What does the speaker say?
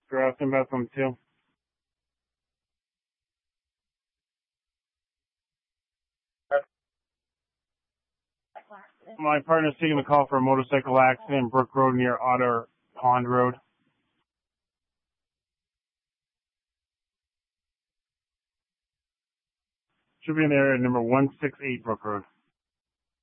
You're asking about them too. My partner's taking a call for a motorcycle accident in Brook Road near Otter Pond Road. Should be in the area number 168 Brook Road.